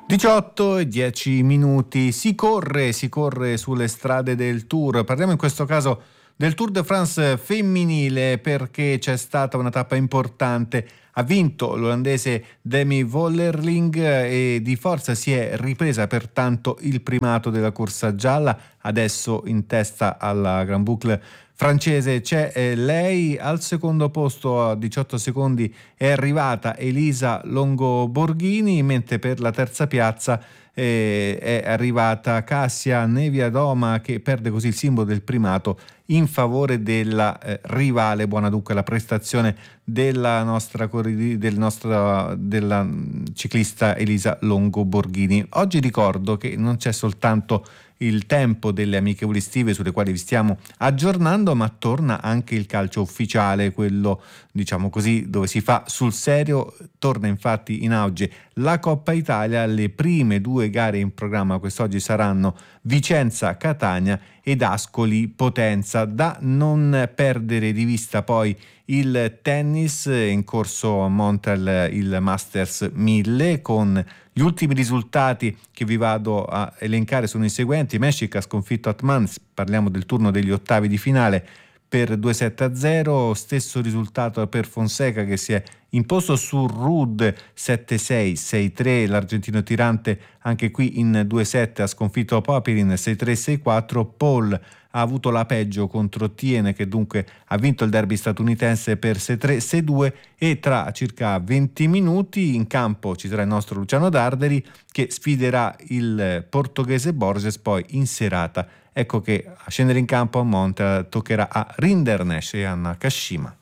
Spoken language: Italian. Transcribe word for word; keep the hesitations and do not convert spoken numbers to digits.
diciotto e dieci minuti, si corre, si corre sulle strade del Tour. Parliamo in questo caso del Tour de France femminile perché c'è stata una tappa importante. Ha vinto l'olandese Demi Vollering e di forza si è ripresa pertanto il primato della corsa gialla. Adesso in testa alla Grand Boucle francese c'è eh, lei. Al secondo posto a diciotto secondi è arrivata Elisa Longo Borghini, mentre per la terza piazza eh, è arrivata Cassia Neviadoma, che perde così il simbolo del primato in favore della eh, rivale Buonadunque. La prestazione della nostra, del nostro, della ciclista Elisa Longo Borghini. Oggi ricordo che non c'è soltanto il tempo delle amichevoli estive sulle quali vi stiamo aggiornando, ma torna anche il calcio ufficiale, quello diciamo così dove si fa sul serio. Torna infatti in auge la Coppa Italia. Le prime due gare in programma quest'oggi saranno Vicenza-Catania ed Ascoli-Potenza. Da non perdere di vista poi il tennis, in corso a Montreal il Masters mille, con gli ultimi risultati che vi vado a elencare sono i seguenti. Meshik ha sconfitto Atmans, parliamo del turno degli ottavi di finale, per due sette a zero, stesso risultato per Fonseca che si è imposto su Ruud sette sei sei tre, l'argentino tirante anche qui in due sette ha sconfitto Papirin sei tre sei quattro. Paul ha avuto la peggio contro Tiene, che dunque ha vinto il derby statunitense per sei tre sei due, e tra circa venti minuti in campo ci sarà il nostro Luciano Darderi che sfiderà il portoghese Borges. Poi in serata ecco che a scendere in campo a Montreal toccherà a Rinderknecht e a Nakashima.